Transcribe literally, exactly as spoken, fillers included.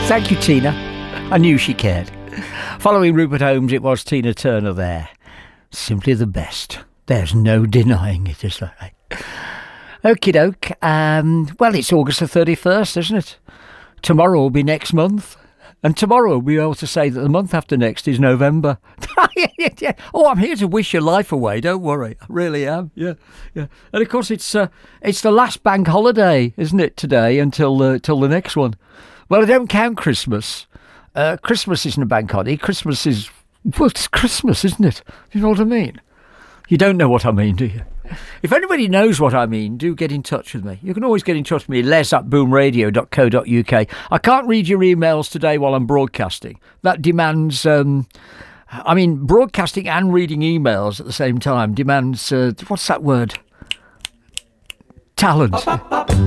Thank you, Tina. I knew she cared. Following Rupert Holmes, it was Tina Turner there. Simply the best. There's no denying it, is there? Okie doke. Um, well, it's August the thirty-first, isn't it? Tomorrow will be next month. And tomorrow we'll be able to say that the month after next is November. Oh, I'm here to wish your life away. Don't worry. I really am. Yeah, yeah. And of course, it's uh, it's the last bank holiday, isn't it, today until uh, till the next one? Well, I don't count Christmas. Uh, Christmas isn't a bank holiday. Christmas is, well, it's Christmas, isn't it? You know what I mean? You don't know what I mean, do you? If anybody knows what I mean, do get in touch with me. You can always get in touch with me, les at boomradio dot co dot uk. I can't read your emails today while I'm broadcasting. That demands, um, I mean, broadcasting and reading emails at the same time demands, uh, what's that word? Talent.